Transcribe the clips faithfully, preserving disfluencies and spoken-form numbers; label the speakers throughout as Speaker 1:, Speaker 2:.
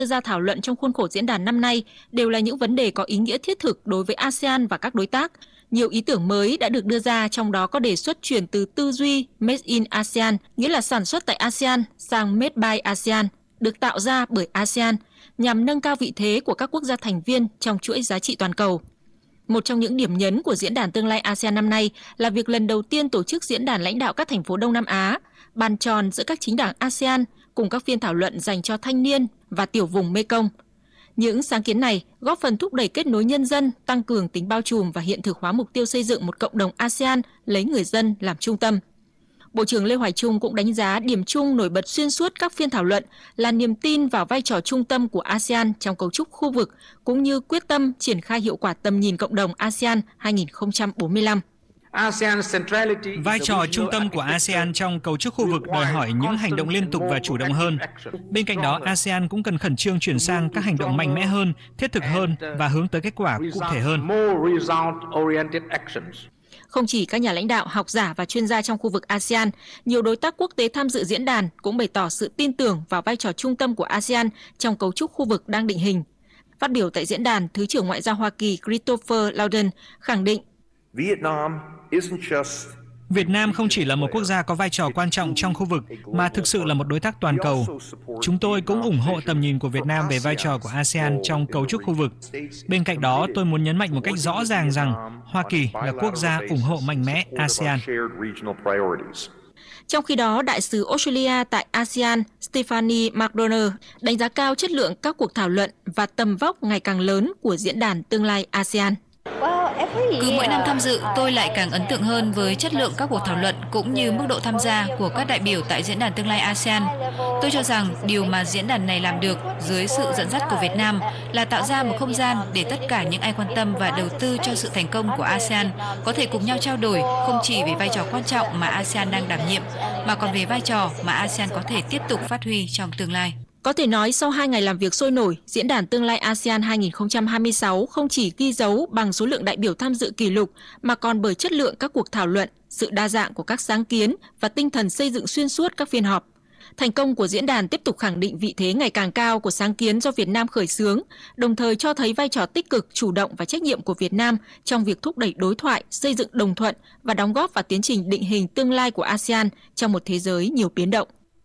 Speaker 1: đưa ra thảo luận trong khuôn khổ diễn đàn năm nay đều là những vấn đề có ý nghĩa thiết thực đối với a sê an và các đối tác. Nhiều ý tưởng mới đã được đưa ra, trong đó có đề xuất chuyển từ tư duy Made in a sê an, nghĩa là sản xuất tại a sê an, sang Made by a sê an, được tạo ra bởi a sê an, nhằm nâng cao vị thế của các quốc gia thành viên trong chuỗi giá trị toàn cầu. Một trong những điểm nhấn của diễn đàn tương lai a sê an năm nay là việc lần đầu tiên tổ chức diễn đàn lãnh đạo các thành phố Đông Nam Á, bàn tròn giữa các chính đảng a sê an cùng các phiên thảo luận dành cho thanh niên và tiểu vùng Mekong. Những sáng kiến này góp phần thúc đẩy kết nối nhân dân, tăng cường tính bao trùm và hiện thực hóa mục tiêu xây dựng một cộng đồng a sê an lấy người dân làm trung tâm. Bộ trưởng Lê Hoài Trung cũng đánh giá điểm chung nổi bật xuyên suốt các phiên thảo luận là niềm tin vào vai trò trung tâm của a sê an trong cấu trúc khu vực, cũng như quyết tâm triển khai hiệu quả tầm nhìn cộng đồng a sê an hai không bốn lăm.
Speaker 2: Vai trò trung tâm của a sê an trong cấu trúc khu vực đòi hỏi những hành động liên tục và chủ động hơn. Bên cạnh đó, a sê an cũng cần khẩn trương chuyển sang các hành động mạnh mẽ hơn, thiết thực hơn và hướng tới kết quả cụ thể hơn.
Speaker 1: Không chỉ các nhà lãnh đạo, học giả và chuyên gia trong khu vực a sê an, nhiều đối tác quốc tế tham dự diễn đàn cũng bày tỏ sự tin tưởng vào vai trò trung tâm của a sê an trong cấu trúc khu vực đang định hình. Phát biểu tại diễn đàn, Thứ trưởng Ngoại giao Hoa Kỳ Christopher Laudon khẳng định
Speaker 2: Việt Nam không chỉ là một quốc gia có vai trò quan trọng trong khu vực, mà thực sự là một đối tác toàn cầu. Chúng tôi cũng ủng hộ tầm nhìn của Việt Nam về vai trò của a sê an trong cấu trúc khu vực. Bên cạnh đó, tôi muốn nhấn mạnh một cách rõ ràng rằng Hoa Kỳ là quốc gia ủng hộ mạnh mẽ a sê an.
Speaker 1: Trong khi đó, Đại sứ Australia tại a sê an Stephanie McDonald đánh giá cao chất lượng các cuộc thảo luận và tầm vóc ngày càng lớn của diễn đàn tương lai a sê an.
Speaker 3: Cứ mỗi năm tham dự, tôi lại càng ấn tượng hơn với chất lượng các cuộc thảo luận cũng như mức độ tham gia của các đại biểu tại diễn đàn tương lai a sê an. Tôi cho rằng điều mà diễn đàn này làm được dưới sự dẫn dắt của Việt Nam là tạo ra một không gian để tất cả những ai quan tâm và đầu tư cho sự thành công của a sê an có thể cùng nhau trao đổi không chỉ về vai trò quan trọng mà a sê an đang đảm nhiệm, mà còn về vai trò mà a sê an có thể tiếp tục phát huy trong tương lai.
Speaker 1: Có thể nói, sau hai ngày làm việc sôi nổi, diễn đàn tương lai a sê an hai không hai sáu không chỉ ghi dấu bằng số lượng đại biểu tham dự kỷ lục, mà còn bởi chất lượng các cuộc thảo luận, sự đa dạng của các sáng kiến và tinh thần xây dựng xuyên suốt các phiên họp. Thành công của diễn đàn tiếp tục khẳng định vị thế ngày càng cao của sáng kiến do Việt Nam khởi xướng, đồng thời cho thấy vai trò tích cực, chủ động và trách nhiệm của Việt Nam trong việc thúc đẩy đối thoại, xây dựng đồng thuận và đóng góp vào tiến trình định hình tương lai của a sê an trong một thế giới nhiều biến động.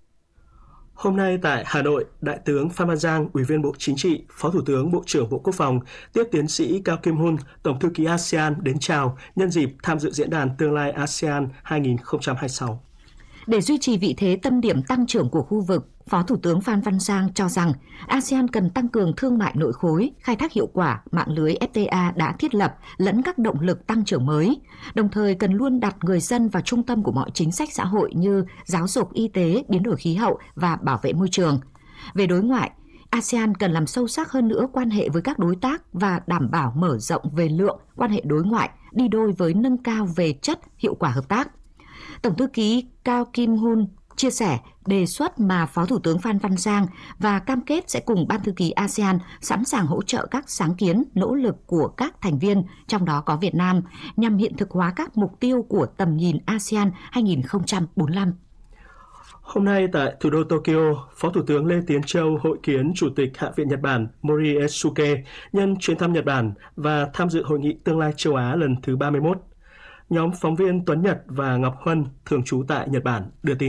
Speaker 4: Hôm nay tại Hà Nội, Đại tướng Phan Văn Giang, Ủy viên Bộ Chính trị, Phó Thủ tướng Bộ trưởng Bộ Quốc phòng, tiếp tiến sĩ Cao Kim Hun, Tổng thư ký a sê an đến chào nhân dịp tham dự diễn đàn tương lai a sê an hai không hai sáu.
Speaker 5: Để duy trì vị thế tâm điểm tăng trưởng của khu vực, Phó Thủ tướng Phan Văn Giang cho rằng a sê an cần tăng cường thương mại nội khối, khai thác hiệu quả mạng lưới ép tê a đã thiết lập lẫn các động lực tăng trưởng mới, đồng thời cần luôn đặt người dân vào trung tâm của mọi chính sách xã hội như giáo dục, y tế, biến đổi khí hậu và bảo vệ môi trường. Về đối ngoại, a sê an cần làm sâu sắc hơn nữa quan hệ với các đối tác và đảm bảo mở rộng về lượng quan hệ đối ngoại đi đôi với nâng cao về chất, hiệu quả hợp tác. Tổng thư ký Cao Kim Hun chia sẻ đề xuất mà Phó Thủ tướng Phan Văn Giang và cam kết sẽ cùng Ban thư ký a sê an sẵn sàng hỗ trợ các sáng kiến, nỗ lực của các thành viên, trong đó có Việt Nam, nhằm hiện thực hóa các mục tiêu của tầm nhìn a sê an hai không bốn lăm.
Speaker 4: Hôm nay tại thủ đô Tokyo, Phó Thủ tướng Lê Tiến Châu hội kiến Chủ tịch Hạ viện Nhật Bản Mori Esuke nhân chuyến thăm Nhật Bản và tham dự Hội nghị Tương lai châu Á lần thứ ba mươi mốt. Nhóm phóng viên Tuấn Nhật và Ngọc Huân thường trú tại Nhật Bản đưa tin.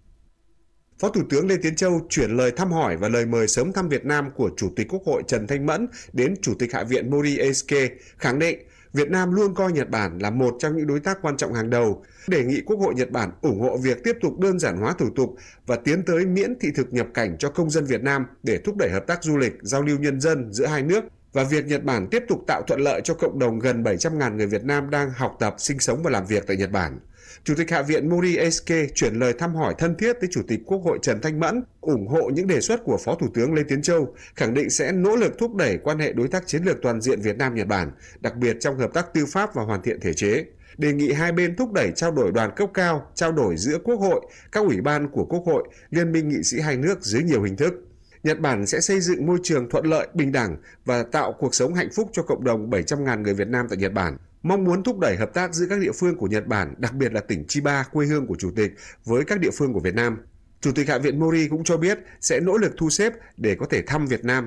Speaker 6: Phó Thủ tướng Lê Tiến Châu chuyển lời thăm hỏi và lời mời sớm thăm Việt Nam của Chủ tịch Quốc hội Trần Thanh Mẫn đến Chủ tịch Hạ viện Mori Eisuke, khẳng định Việt Nam luôn coi Nhật Bản là một trong những đối tác quan trọng hàng đầu, đề nghị Quốc hội Nhật Bản ủng hộ việc tiếp tục đơn giản hóa thủ tục và tiến tới miễn thị thực nhập cảnh cho công dân Việt Nam để thúc đẩy hợp tác du lịch, giao lưu nhân dân giữa hai nước, và việc Nhật Bản tiếp tục tạo thuận lợi cho cộng đồng gần bảy trăm nghìn người Việt Nam đang học tập, sinh sống và làm việc tại Nhật Bản. Chủ tịch Hạ viện Mori Eisuke chuyển lời thăm hỏi thân thiết tới Chủ tịch Quốc hội Trần Thanh Mẫn, ủng hộ những đề xuất của Phó Thủ tướng Lê Tiến Châu, khẳng định sẽ nỗ lực thúc đẩy quan hệ đối tác chiến lược toàn diện Việt Nam-Nhật Bản, đặc biệt trong hợp tác tư pháp và hoàn thiện thể chế. Đề nghị hai bên thúc đẩy trao đổi đoàn cấp cao, trao đổi giữa Quốc hội, các ủy ban của Quốc hội, Liên minh nghị sĩ hai nước dưới nhiều hình thức. Nhật Bản sẽ xây dựng môi trường thuận lợi, bình đẳng và tạo cuộc sống hạnh phúc cho cộng đồng bảy trăm nghìn người Việt Nam tại Nhật Bản. Mong muốn thúc đẩy hợp tác giữa các địa phương của Nhật Bản, đặc biệt là tỉnh Chiba, quê hương của Chủ tịch, với các địa phương của Việt Nam. Chủ tịch Hạ viện Mori cũng cho biết sẽ nỗ lực thu xếp để có thể thăm Việt Nam